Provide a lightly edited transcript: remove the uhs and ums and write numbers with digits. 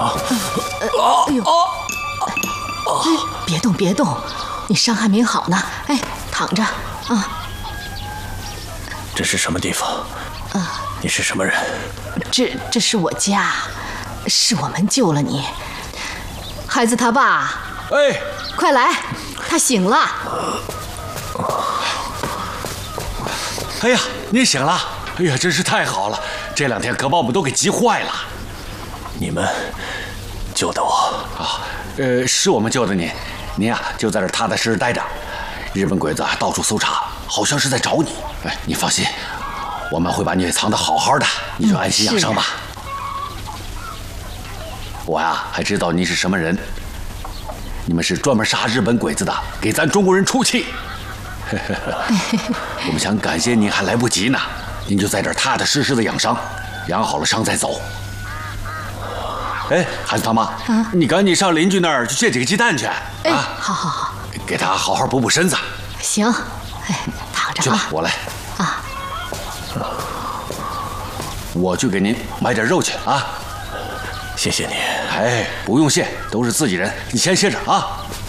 哎呦！别动，别动，你伤还没好呢。哎，躺着啊。 这是什么地方？你是什么人？ 这是我家，是我们救了你。孩子他爸， 哎， 快来，他醒了。 哎呀，你醒了！哎呀，真是太好了！这2天可把我们都给急坏了。 你们救的我啊？是我们救的你。您呀，就在这踏踏实实待着。日本鬼子到处搜查，好像是在找你。哎，你放心，我们会把你藏得好好的，你就安心养伤吧。我呀，还知道你是什么人。你们是专门杀日本鬼子的，给咱中国人出气。我们想感谢您还来不及呢，您就在这儿踏踏实实的养伤，养好了伤再走。哎，孩子他妈，你赶紧上邻居那儿去借几个鸡蛋去。 哎，好， 给他好好补补身子。 行，哎，躺着去吧，我来。 啊， 我去给您买点肉去啊。 谢谢你。 哎，不用谢，都是自己人，你先歇着啊。